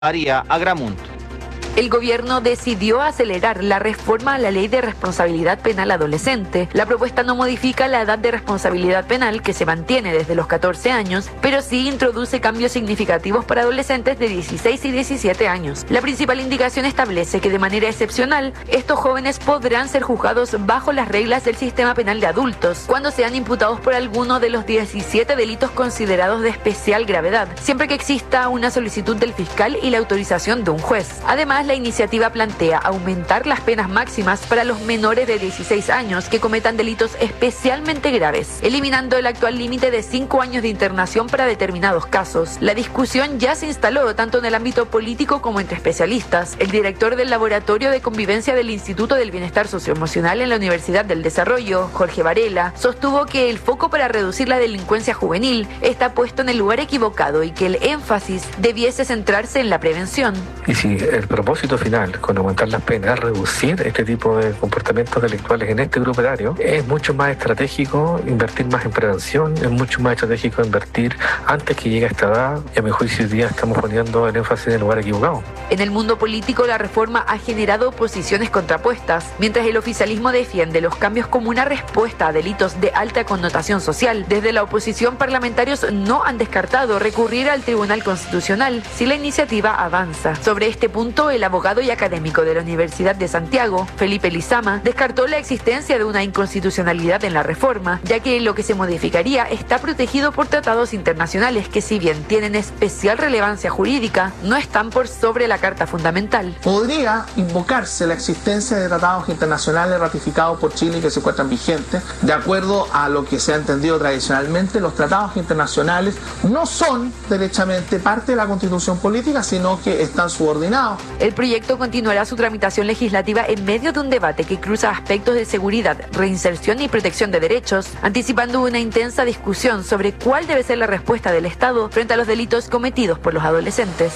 María Agramunt. El gobierno decidió acelerar la reforma a la ley de responsabilidad penal adolescente. La propuesta no modifica la edad de responsabilidad penal, que se mantiene desde los 14 años, pero sí introduce cambios significativos para adolescentes de 16 y 17 años. La principal indicación establece que de manera excepcional, estos jóvenes podrán ser juzgados bajo las reglas del sistema penal de adultos, cuando sean imputados por alguno de los 17 delitos considerados de especial gravedad, siempre que exista una solicitud del fiscal y la autorización de un juez. Además, la iniciativa plantea aumentar las penas máximas para los menores de 16 años que cometan delitos especialmente graves, eliminando el actual límite de 5 años de internación para determinados casos. La discusión ya se instaló tanto en el ámbito político como entre especialistas. El director del Laboratorio de Convivencia del Instituto del Bienestar Socioemocional en la Universidad del Desarrollo, Jorge Varela, sostuvo que el foco para reducir la delincuencia juvenil está puesto en el lugar equivocado y que el énfasis debiese centrarse en la prevención. Y si el propósito final con aumentar las penas, reducir este tipo de comportamientos delictuales en este grupo etario, es mucho más estratégico invertir más en prevención, es mucho más estratégico invertir antes que llegue a esta edad, y a mi juicio hoy día estamos poniendo el énfasis en el lugar equivocado. En el mundo político, la reforma ha generado posiciones contrapuestas, mientras el oficialismo defiende los cambios como una respuesta a delitos de alta connotación social. Desde la oposición, parlamentarios no han descartado recurrir al Tribunal Constitucional si la iniciativa avanza. Sobre este punto, el abogado y académico de la Universidad de Santiago, Felipe Lizama, descartó la existencia de una inconstitucionalidad en la reforma, ya que lo que se modificaría está protegido por tratados internacionales que, si bien tienen especial relevancia jurídica, no están por sobre la Carta Fundamental. Podría invocarse la existencia de tratados internacionales ratificados por Chile y que se encuentran vigentes. De acuerdo a lo que se ha entendido tradicionalmente, los tratados internacionales no son derechamente parte de la Constitución política, sino que están subordinados. El proyecto continuará su tramitación legislativa en medio de un debate que cruza aspectos de seguridad, reinserción y protección de derechos, anticipando una intensa discusión sobre cuál debe ser la respuesta del Estado frente a los delitos cometidos por los adolescentes.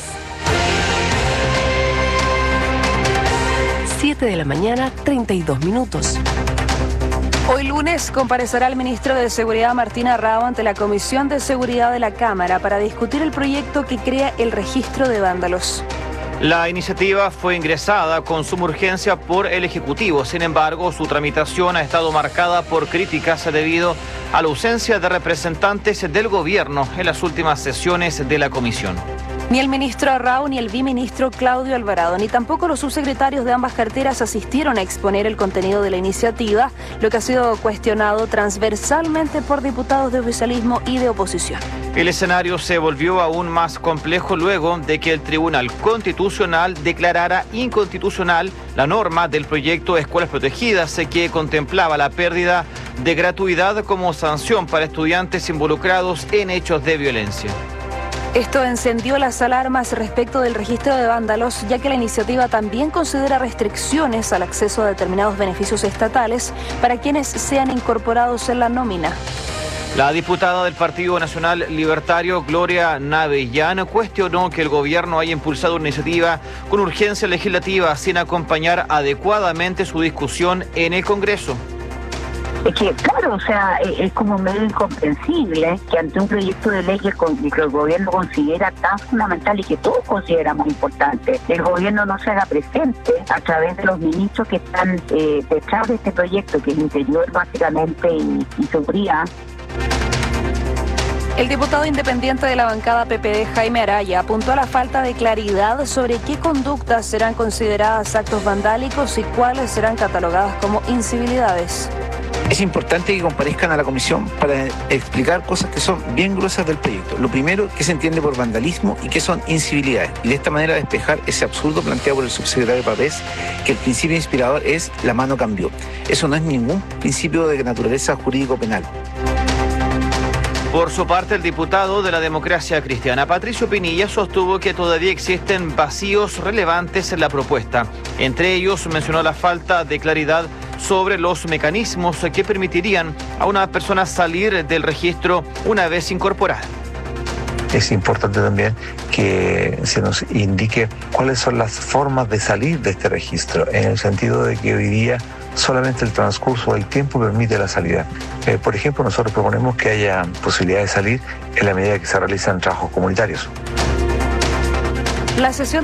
7 de la mañana, 32 minutos. Hoy lunes comparecerá el ministro de Seguridad Martín Arrao ante la Comisión de Seguridad de la Cámara para discutir el proyecto que crea el registro de vándalos. La iniciativa fue ingresada con suma urgencia por el Ejecutivo. Sin embargo, su tramitación ha estado marcada por críticas debido a la ausencia de representantes del gobierno en las últimas sesiones de la comisión. Ni el ministro Arrao ni el viceministro Claudio Alvarado, ni tampoco los subsecretarios de ambas carteras asistieron a exponer el contenido de la iniciativa, lo que ha sido cuestionado transversalmente por diputados de oficialismo y de oposición. El escenario se volvió aún más complejo luego de que el Tribunal Constitucional declarara inconstitucional la norma del proyecto Escuelas Protegidas que contemplaba la pérdida de gratuidad como sanción para estudiantes involucrados en hechos de violencia. Esto encendió las alarmas respecto del registro de vándalos, ya que la iniciativa también considera restricciones al acceso a determinados beneficios estatales para quienes sean incorporados en la nómina. La diputada del Partido Nacional Libertario, Gloria Navellán, cuestionó que el gobierno haya impulsado una iniciativa con urgencia legislativa sin acompañar adecuadamente su discusión en el Congreso. Es que, claro, o sea, es como medio incomprensible que ante un proyecto de ley que el gobierno considera tan fundamental y que todos consideramos importante, el gobierno no se haga presente a través de los ministros que están detrás de este proyecto, que es Interior básicamente y Seguridad. El diputado independiente de la bancada PPD, Jaime Araya, apuntó a la falta de claridad sobre qué conductas serán consideradas actos vandálicos y cuáles serán catalogadas como incivilidades. Es importante que comparezcan a la comisión para explicar cosas que son bien gruesas del proyecto. Lo primero, qué se entiende por vandalismo y qué son incivilidades. Y de esta manera despejar ese absurdo planteado por el subsecretario Pavés, que el principio inspirador es la mano cambió. Eso no es ningún principio de naturaleza jurídico-penal. Por su parte, el diputado de la Democracia Cristiana, Patricio Pinilla, sostuvo que todavía existen vacíos relevantes en la propuesta. Entre ellos, mencionó la falta de claridad sobre los mecanismos que permitirían a una persona salir del registro una vez incorporada. Es importante también que se nos indique cuáles son las formas de salir de este registro, en el sentido de que hoy día solamente el transcurso del tiempo permite la salida. Por ejemplo, nosotros proponemos que haya posibilidad de salir en la medida que se realizan trabajos comunitarios. La sesión